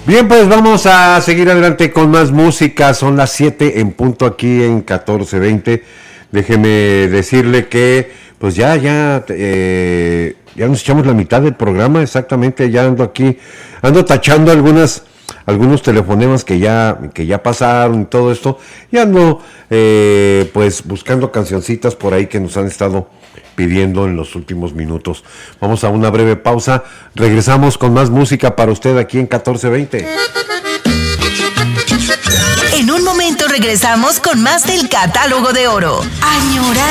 Bien, pues vamos a seguir adelante con más música. Son las 7 en punto aquí en 1420. Déjeme decirle que pues ya nos echamos la mitad del programa, exactamente. Ya ando tachando algunos telefonemas que ya pasaron y todo esto. Y ando pues buscando cancioncitas por ahí que nos han estado pidiendo en los últimos minutos. Vamos a una breve pausa. Regresamos con más música para usted aquí en 1420. En un momento regresamos con más del Catálogo de Oro. Añora